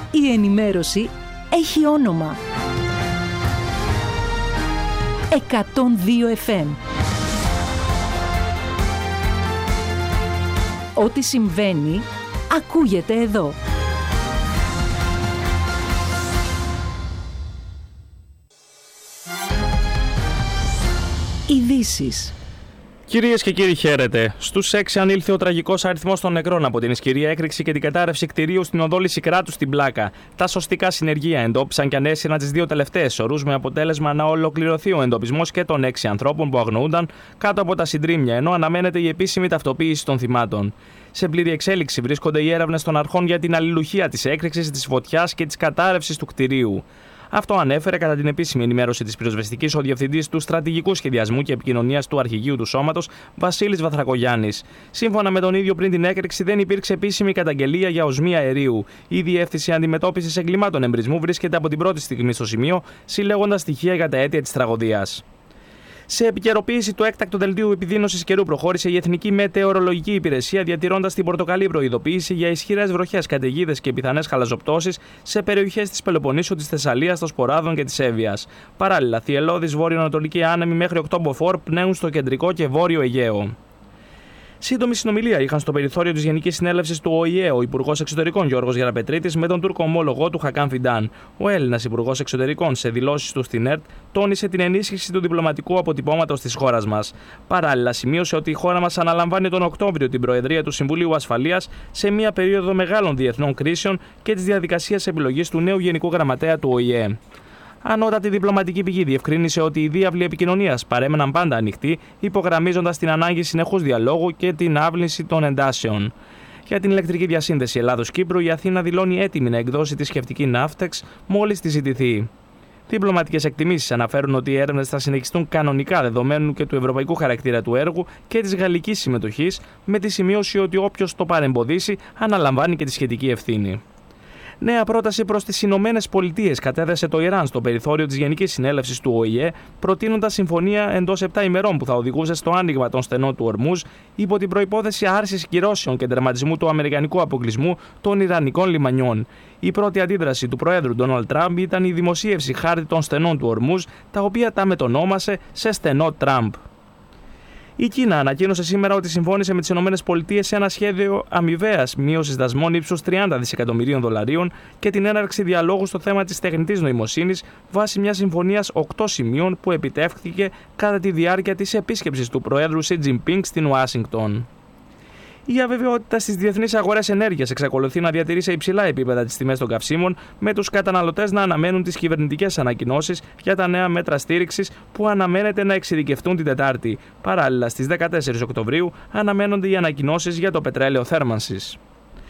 Η ενημέρωση έχει όνομα. 102 FM. Ό,τι συμβαίνει, ακούγεται εδώ. Ειδήσεις. Κυρίες και κύριοι, χαίρετε. Στους 6 ανήλθε ο τραγικός αριθμός των νεκρών από την ισχυρή έκρηξη και την κατάρρευση κτηρίου στην οδό Λυσικράτου στην Πλάκα. Τα σωστικά συνεργεία εντόπισαν και ανέσυραν τις 2 τελευταίες ώρες, με αποτέλεσμα να ολοκληρωθεί ο εντοπισμός και των 6 ανθρώπων που αγνοούνταν κάτω από τα συντρίμμια, ενώ αναμένεται η επίσημη ταυτοποίηση των θυμάτων. Σε πλήρη εξέλιξη βρίσκονται οι έρευνες των αρχών για την αλληλουχία της έκρηξης, της φωτιάς και της κατάρρευσης του κτηρίου. Αυτό ανέφερε κατά την επίσημη ενημέρωση της πυροσβεστικής ο Διευθυντής του Στρατηγικού Σχεδιασμού και Επικοινωνίας του Αρχηγείου του Σώματος, Βασίλης Βαθρακογιάννης. Σύμφωνα με τον ίδιο, πριν την έκρηξη δεν υπήρξε επίσημη καταγγελία για οσμία αερίου. Η Διεύθυνση Αντιμετώπισης Εγκλημάτων Εμπρισμού βρίσκεται από την πρώτη στιγμή στο σημείο, συλλέγοντας στοιχεία για τα αίτια της τραγωδίας. Σε επικαιροποίηση του έκτακτου δελτίου επιδείνωσης καιρού προχώρησε η Εθνική Μετεωρολογική Υπηρεσία, διατηρώντας την πορτοκαλί προειδοποίηση για ισχυρές βροχές, καταιγίδες και πιθανές χαλαζοπτώσεις σε περιοχές της Πελοποννήσου, της Θεσσαλίας, των Σποράδων και της Εύβοιας. Παράλληλα, θυελλώδης βόρειο-ανατολική άνεμοι μέχρι 8 μποφόρ πνέουν στο κεντρικό και βόρειο Αιγαίο. Σύντομη συνομιλία είχαν στο περιθώριο της Γενικής Συνέλευσης του ΟΗΕ ο Υπουργός Εξωτερικών Γιώργος Γεραπετρίτης με τον Τούρκο ομόλογό του Χακάν Φιντάν. Ο Έλληνας Υπουργός Εξωτερικών, σε δηλώσεις του στην ΕΡΤ, τόνισε την ενίσχυση του διπλωματικού αποτυπώματος της χώρας μας. Παράλληλα, σημείωσε ότι η χώρα μας αναλαμβάνει τον Οκτώβριο την Προεδρία του Συμβουλίου Ασφαλείας σε μια περίοδο μεγάλων διεθνών κρίσεων και της διαδικασίας επιλογής του νέου Γενικού Γραμματέα του ΟΗΕ. Ανώτατη διπλωματική πηγή διευκρίνησε ότι οι διάβλοι επικοινωνίας παρέμεναν πάντα ανοιχτοί, υπογραμμίζοντας την ανάγκη συνεχούς διαλόγου και την άβληση των εντάσεων. Για την ηλεκτρική διασύνδεση Ελλάδος-Κύπρου, η Αθήνα δηλώνει έτοιμη να εκδώσει τη σκευτική ναύτεξ μόλις τη ζητηθεί. Διπλωματικές εκτιμήσεις αναφέρουν ότι οι έρευνες θα συνεχιστούν κανονικά δεδομένου και του ευρωπαϊκού χαρακτήρα του έργου και της γαλλικής συμμετοχής, με τη σημείωση ότι όποιος το παρεμποδίσει αναλαμβάνει και τη σχετική ευθύνη. Νέα πρόταση προς τις Ηνωμένες Πολιτείες κατέθεσε το Ιράν στο περιθώριο της Γενικής Συνέλευσης του ΟΗΕ, προτείνοντας συμφωνία εντός 7 ημερών που θα οδηγούσε στο άνοιγμα των στενών του Ορμούζ, υπό την προϋπόθεση άρσης κυρώσεων και τερματισμού του αμερικανικού αποκλεισμού των Ιρανικών λιμανιών. Η πρώτη αντίδραση του Προέδρου Ντόναλντ Τραμπ ήταν η δημοσίευση χάρτη των στενών του Ορμούζ, τα οποία τα μετονόμασε σε στενό Τραμπ. Η Κίνα ανακοίνωσε σήμερα ότι συμφώνησε με τις ΗΠΑ σε ένα σχέδιο αμοιβαίας μείωσης δασμών ύψους $30 δισεκατομμυρίων και την έναρξη διαλόγου στο θέμα της τεχνητής νοημοσύνης βάσει μιας συμφωνίας 8 σημείων που επιτεύχθηκε κατά τη διάρκεια της επίσκεψης του Προέδρου Σι Τζινπίνγκ στην Ουάσιγκτον. Η αβεβαιότητα στις διεθνείς αγορές ενέργειας εξακολουθεί να διατηρεί σε υψηλά επίπεδα τις τιμές των καυσίμων, με τους καταναλωτές να αναμένουν τις κυβερνητικές ανακοινώσεις για τα νέα μέτρα στήριξης που αναμένεται να εξειδικευτούν την Τετάρτη. Παράλληλα, στις 14 Οκτωβρίου αναμένονται οι ανακοινώσεις για το πετρέλαιο θέρμανσης.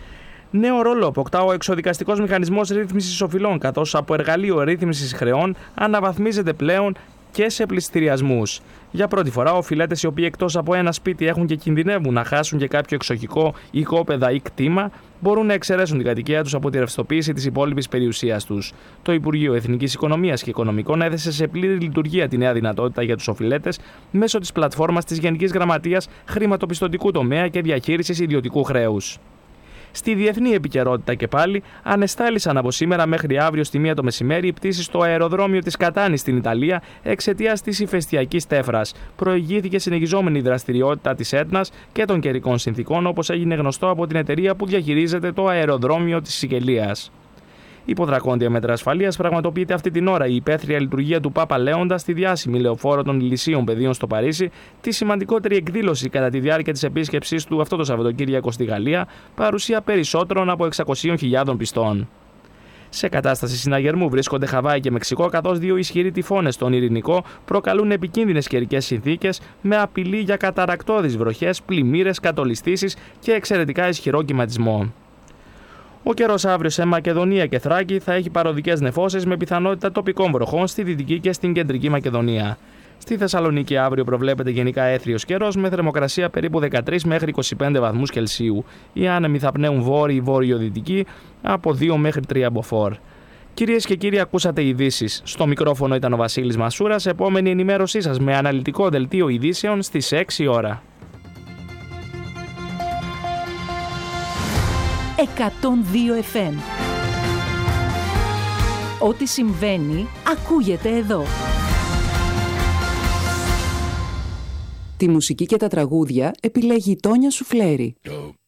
Νέο ρόλο αποκτά ο εξοδικαστικός μηχανισμός ρύθμισης οφειλών, καθώς από εργαλείο ρύθμισης χρεών αναβαθμίζεται πλέον και σε πληστηριασμούς. Για πρώτη φορά, οφειλέτες οι οποίοι εκτός από ένα σπίτι έχουν και κινδυνεύουν να χάσουν και κάποιο εξοχικό οικόπεδα ή κτήμα, μπορούν να εξαιρέσουν την κατοικία τους από τη ρευστοποίηση της υπόλοιπης περιουσίας τους. Το Υπουργείο Εθνικής Οικονομίας και Οικονομικών έθεσε σε πλήρη λειτουργία τη νέα δυνατότητα για τους οφειλέτες μέσω της πλατφόρμας της Γενικής Γραμματείας Χρηματοπιστωτικού Τομέα και Διαχείρισης Ιδιωτικού Χρέους. Στη διεθνή επικαιρότητα και πάλι, ανεστάλησαν από σήμερα μέχρι αύριο στη 1 το μεσημέρι οι πτήσεις στο αεροδρόμιο της Κατάνης στην Ιταλία εξαιτίας της ηφαιστειακής τέφρας. Προηγήθηκε συνεχιζόμενη δραστηριότητα της Έτνας και των καιρικών συνθήκων, όπως έγινε γνωστό από την εταιρεία που διαχειρίζεται το αεροδρόμιο της Σικελίας. Υπό δρακόντια μέτρα ασφαλείας πραγματοποιείται αυτή την ώρα η υπαίθρια λειτουργία του Πάπα Λέοντα στη διάσημη λεωφόρο των Ηλυσίων Πεδίων στο Παρίσι, τη σημαντικότερη εκδήλωση κατά τη διάρκεια της επίσκεψής του αυτό το Σαββατοκύριακο στη Γαλλία, παρουσία περισσότερων από 600.000 πιστών. Σε κατάσταση συναγερμού βρίσκονται Χαβάη και Μεξικό, καθώς 2 ισχυροί τυφώνες στον Ειρηνικό προκαλούν επικίνδυνες καιρικές συνθήκες με απειλή για καταρρακτώδεις βροχές, πλημμύρες, κατολιστήσεις και εξαιρετικά ισχυρό κυματισμό. Ο καιρός αύριο σε Μακεδονία και Θράκη θα έχει παροδικές νεφώσεις με πιθανότητα τοπικών βροχών στη Δυτική και στην Κεντρική Μακεδονία. Στη Θεσσαλονίκη αύριο προβλέπεται γενικά έθριος καιρός με θερμοκρασία περίπου 13 μέχρι 25 βαθμούς Κελσίου. Οι άνεμοι θα πνέουν βόρειο-βορειοδυτικοί από 2 μέχρι 3 μποφόρ. Κυρίες και κύριοι, ακούσατε ειδήσεις. Στο μικρόφωνο ήταν ο Βασίλης Μασούρας. Επόμενη ενημέρωσή σας με αναλυτικό δελτίο ειδήσεων στις 6 ώρα. 102 FM. Ό,τι συμβαίνει, ακούγεται εδώ. Τη μουσική και τα τραγούδια επιλέγει η Τόνια Σουφλέρη.